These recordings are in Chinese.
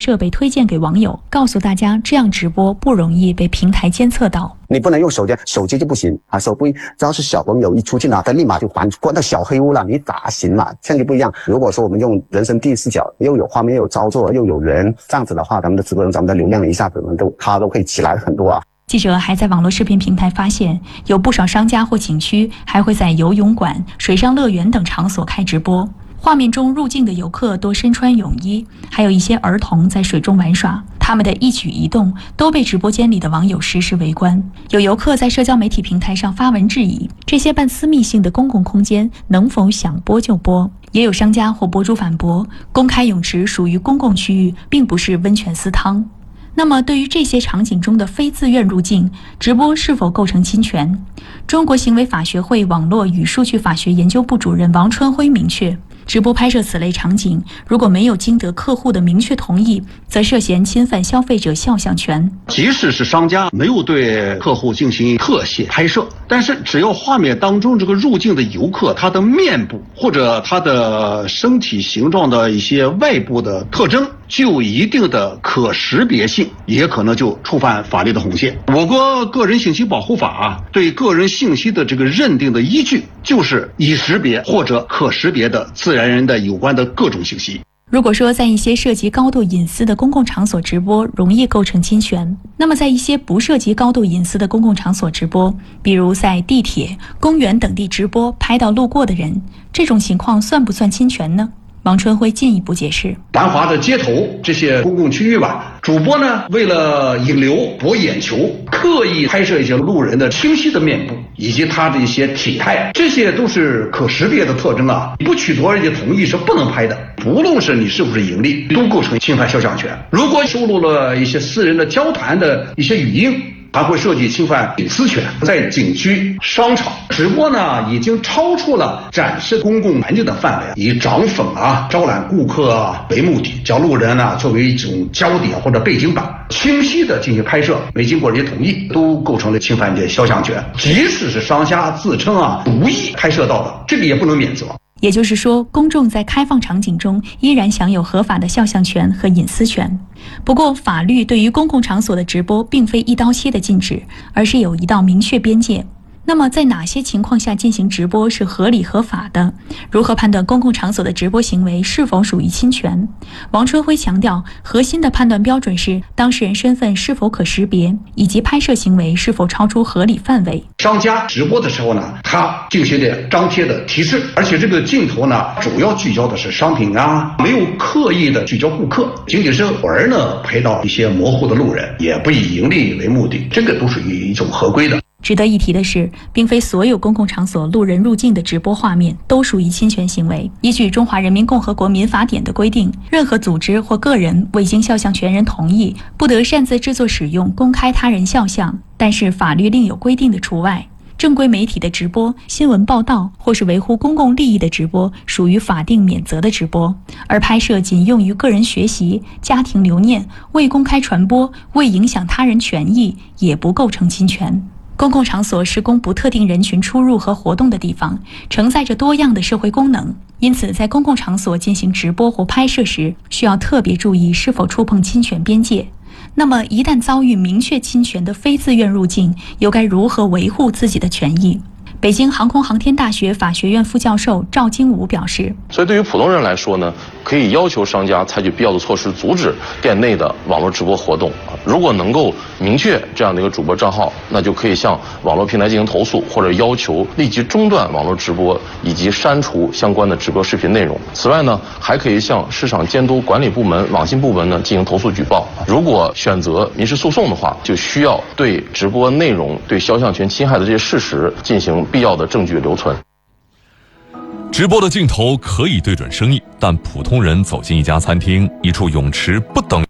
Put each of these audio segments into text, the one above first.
设备推荐给网友，告诉大家这样直播不容易被平台监测到。 你不能用手机就不行啊，手机只要是小朋友一出镜啊，他立马就关到小黑屋了，你咋行嘛？相机不一样，如果说我们用人生第一视角，又有画面又有操作又有人，这样子的话，咱们的直播咱们的流量一下子它都可以起来很多啊。 记者还在网络视频平台发现，有不少商家或景区还会在游泳馆、水上乐园等场所开直播。画面中入境的游客多身穿泳衣，还有一些儿童在水中玩耍，他们的一举一动都被直播间里的网友实时围观。有游客在社交媒体平台上发文质疑，这些半私密性的公共空间能否想播就播？也有商家或博主反驳，公开泳池属于公共区域，并不是温泉私汤。那么对于这些场景中的非自愿入境，直播是否构成侵权？中国行为法学会网络与数据法学研究部主任王春辉明确，直播拍摄此类场景，如果没有经得客户的明确同意，则涉嫌侵犯消费者肖像权。 即使是商家没有对客户进行特写拍摄，但是只要画面当中这个入境的游客，他的面部或者他的身体形状的一些外部的特征具有一定的可识别性，也可能就触犯法律的红线。我国个人信息保护法对个人信息的这个认定的依据，就是已识别或者可识别的自然人的有关的各种信息。 如果说在一些涉及高度隐私的公共场所直播容易构成侵权，那么在一些不涉及高度隐私的公共场所直播，比如在地铁、公园等地直播拍到路过的人，这种情况算不算侵权呢？王春辉进一步解释， 繁华的街头这些公共区域吧，主播呢为了引流博眼球，刻意拍摄一些路人的清晰的面部以及他的一些体态，这些都是可识别的特征啊，不取得人家同意是不能拍的。不论是你是不是盈利，都构成侵犯肖像权。如果收录了一些私人的交谈的一些语音，还会涉及侵犯隐私权。在景区、商场直播呢，已经超出了展示公共环境的范围，以涨粉招揽顾客为目的，将路人作为一种焦点或者背景板，清晰的进行拍摄，没经过人家同意，都构成了侵犯肖像权。即使是商家自称无意拍摄到的，这个也不能免责。 也就是说，公众在开放场景中依然享有合法的肖像权和隐私权。不过，法律对于公共场所的直播并非一刀切的禁止，而是有一道明确边界。那么在哪些情况下进行直播是合理合法的？如何判断公共场所的直播行为是否属于侵权？王春辉强调，核心的判断标准是当事人身份是否可识别，以及拍摄行为是否超出合理范围。 商家直播的时候呢，他进行的张贴的提示，而且这个镜头呢，主要聚焦的是商品没有刻意的聚焦顾客，仅仅是偶尔呢拍到一些模糊的路人，也不以盈利为目的，这个都属于一种合规的。 值得一提的是，并非所有公共场所路人入境的直播画面都属于侵权行为。依据《中华人民共和国民法典》的规定，任何组织或个人未经肖像权人同意，不得擅自制作使用、公开他人肖像。但是法律另有规定的除外。正规媒体的直播、新闻报道或是维护公共利益的直播属于法定免责的直播，而拍摄仅用于个人学习、家庭留念、未公开传播、未影响他人权益，也不构成侵权。公共场所是供不特定人群出入和活动的地方，承载着多样的社会功能，因此在公共场所进行直播或拍摄时，需要特别注意是否触碰侵权边界。那么一旦遭遇明确侵权的非自愿入境，又该如何维护自己的权益？北京航空航天大学法学院副教授赵金武表示， 所以对于普通人来说呢，可以要求商家采取必要的措施，阻止店内的网络直播活动。如果能够明确这样的一个主播账号，那就可以向网络平台进行投诉，或者要求立即中断网络直播以及删除相关的直播视频内容。此外呢，还可以向市场监督管理部门、网信部门呢进行投诉举报。如果选择民事诉讼的话，就需要对直播内容对肖像权侵害的这些事实进行必要的证据留存。 直播的镜头可以对准生意，但普通人走进一家餐厅、一处泳池，不等于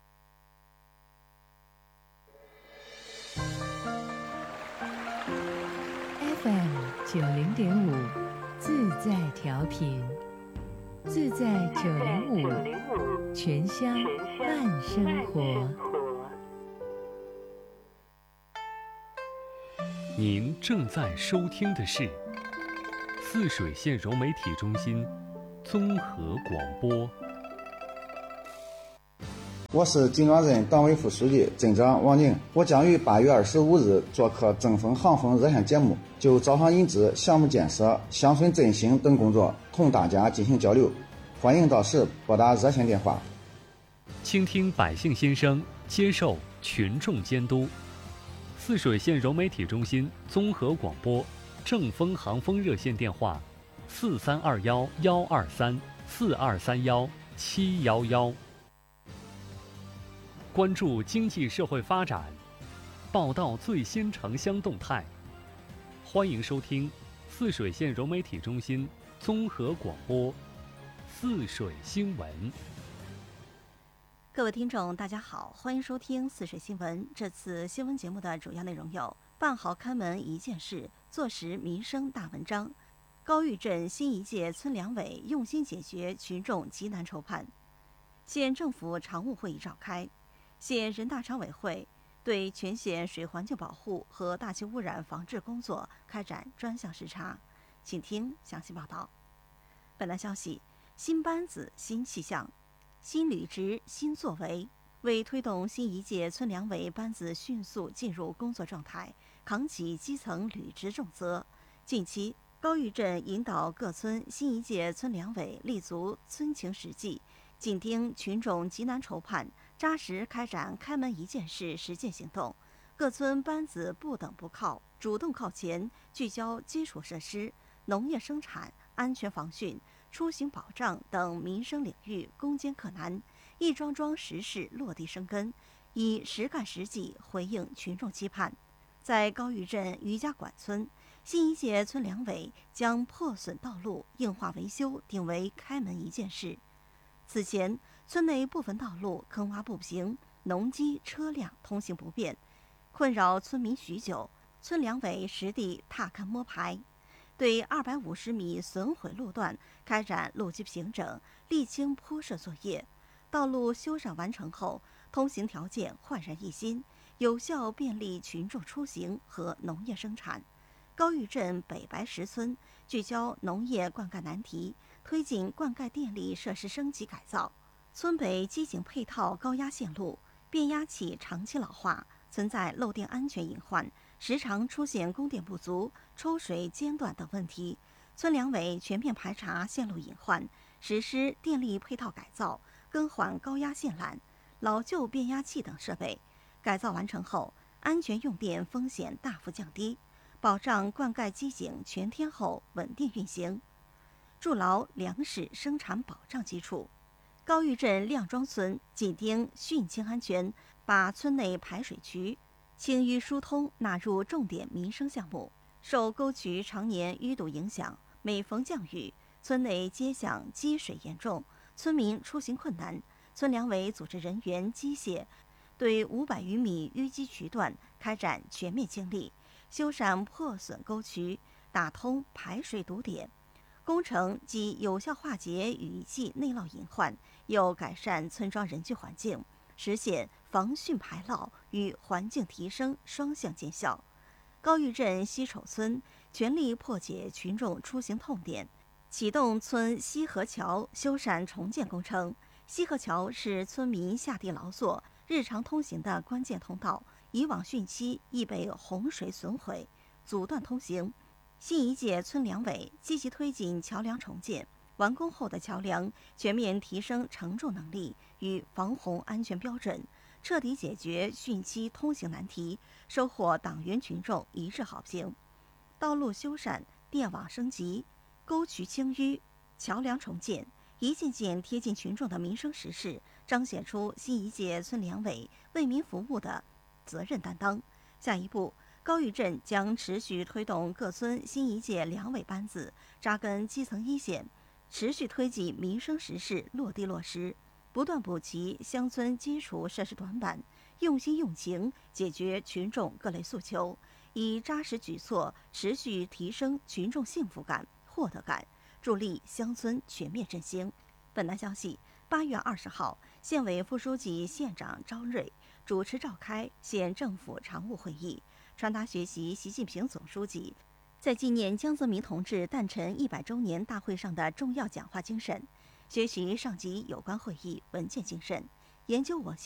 FM90.5自在调频，自在905全乡慢生活。 您正在收听的是泗水县柔媒体中心综合广播。 我是金庄镇党委副书记、镇长王宁，我将于8月25日做客正风航风热线节目，就招商引资、项目建设、乡村振兴等工作同大家进行交流。欢迎到时拨打热线电话。 倾听百姓心声，接受群众监督。泗水县融媒体中心综合广播正风航风热线电话：4321-123，4231-711。关注经济社会发展，报道最新城乡动态。欢迎收听泗水县融媒体中心综合广播泗水新闻。 各位听众大家好，欢迎收听泗水新闻。这次新闻节目的主要内容有：办好看门一件事，做实民生大文章；高峪镇新一届村两委用心解决群众急难愁盼；县政府常务会议召开；县人大常委会对全县水环境保护和大气污染防治工作开展专项视察。请听详细报道。本台消息：新班子新气象，新履职新作为。为推动新一届村两委班子迅速进入工作状态，扛起基层履职重责，近期高峪镇引导各村新一届村两委立足村情实际，紧盯群众急难愁盼，扎实开展开门一件事实践行动。各村班子不等不靠，主动靠前，聚焦基础设施、农业生产、安全防汛、出行保障等民生领域攻坚克难，一桩桩实事落地生根，以实干实绩回应群众期盼。在高峪镇余家馆村，新一届村两委将破损道路硬化维修定为开门一件事。此前，村内部分道路坑洼不平，农机车辆通行不便，困扰村民许久。村两委实地踏勘摸排，对250米损毁路段开展路基平整、沥青铺设作业。道路修缮完成后，通行条件焕然一新，有效便利群众出行和农业生产。高峪镇北白石村聚焦农业灌溉难题，推进灌溉电力设施升级改造。村北机井配套高压线路，变压器长期老化，存在漏电安全隐患，时常出现供电不足、抽水间断等问题。村两委全面排查线路隐患，实施电力配套改造，更换高压线缆、老旧变压器等设备。改造完成后，安全用电风险大幅降低，保障灌溉机井全天候稳定运行，筑牢粮食生产保障基础。高峪镇亮庄村紧盯汛情安全，把村内排水渠、清淤疏通纳入重点民生项目。受沟渠常年淤堵影响，每逢降雨，村内街巷积水严重，村民出行困难。村两委组织人员机械对500余米淤积渠段开展全面清理，修缮破损沟渠，打通排水堵点。工程既有效化解雨季内涝隐患，又改善村庄人居环境，实现防汛排涝与环境提升双向见效。高峪镇西丑村全力破解群众出行痛点，启动村西河桥修缮重建工程。西河桥是村民下地劳作、日常通行的关键通道，以往汛期易被洪水损毁，阻断通行。新一届村两委积极推进桥梁重建，完工后的桥梁全面提升承重能力与防洪安全标准，彻底解决汛期通行难题，收获党员群众一致好评。道路修缮、电网升级、沟渠清淤、桥梁重建，一件件贴近群众的民生实事，彰显出新一届村两委为民服务的责任担当。下一步，高峪镇将持续推动各村新一届两委班子扎根基层一线，持续推进民生实事落地落实，不断补齐乡村基础设施短板，用心用情解决群众各类诉求，以扎实举措持续提升群众幸福感、获得感，助力乡村全面振兴。本台消息，8月20号，县委副书记、县长张瑞主持召开县政府常务会议，传达学习习近平总书记在纪念江泽民同志诞辰100周年大会上的重要讲话精神，学习上级有关会议文件精神， 研究我